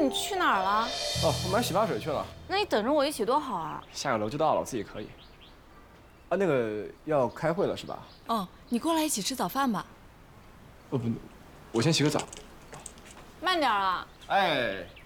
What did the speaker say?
你去哪儿了？ 哦，我买洗发水去了。 那你等着我一起多好啊！ 下个楼就到了，我自己可以。啊，那个要开会了是吧？ 哦，你过来一起吃早饭吧。 不，我先洗个澡。 慢点啊！ 哎。